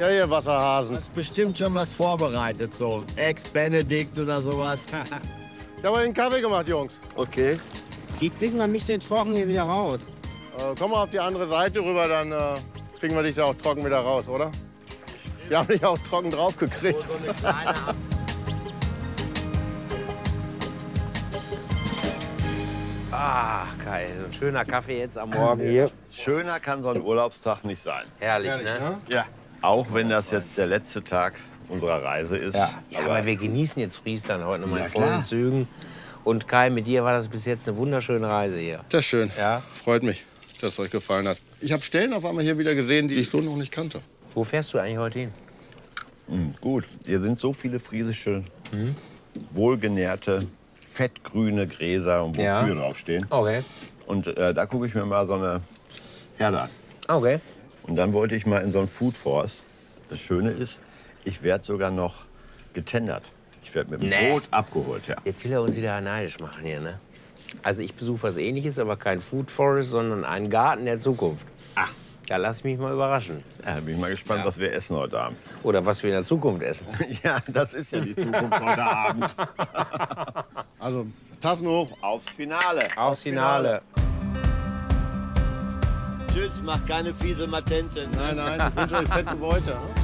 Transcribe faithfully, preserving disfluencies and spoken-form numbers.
Ja, ihr Wasserhasen. Du hast bestimmt schon was vorbereitet, so Ex-Benedikt oder sowas. Ich habe euch einen Kaffee gemacht, Jungs. Okay. Die kriegen wir mich den Trocken hier wieder raus. Äh, komm mal auf die andere Seite rüber, dann äh, kriegen wir dich da auch trocken wieder raus, oder? Wir haben dich auch trocken draufgekriegt. So eine kleine Ab Ah, geil. So ein schöner Kaffee jetzt am Morgen hier. Schöner kann so ein Urlaubstag nicht sein. Herrlich, Herrlich, ne? ne? Ja. Auch wenn das jetzt der letzte Tag unserer Reise ist. Ja, ja aber, wir genießen jetzt Friesland heute nochmal Ja, in vollen klar. Zügen. Und Kai, mit dir war das bis jetzt eine wunderschöne Reise hier. Das ist schön. Ja? Freut mich, dass es euch gefallen hat. Ich habe Stellen auf einmal hier wieder gesehen, die ich so noch nicht kannte. Wo fährst du eigentlich heute hin? Mhm, gut, hier sind so viele friesische, wohlgenährte, fettgrüne Gräser, wo Ja. Kühe draufstehen. Okay. Und äh, da gucke ich mir mal so eine Herde an. Okay. Und dann wollte ich mal in so ein Food Force. Das Schöne ist, ich werde sogar noch getendert. Ich werde mit dem Nee. Boot abgeholt, ja. Jetzt will er uns wieder neidisch machen hier, ne? Also ich besuche was Ähnliches, aber kein Food Forest, sondern einen Garten der Zukunft. Ah. Da lass ich mich mal überraschen. Ja, bin ich mal gespannt, Ja. was wir essen heute Abend. Oder was wir in der Zukunft essen. Ja, das ist ja die Zukunft heute Abend. Also, Tassen hoch. Aufs Finale. Aufs Finale. Tschüss, mach keine fiese Matenten. Nein, nein, ich wünsche euch fette Beute. hm?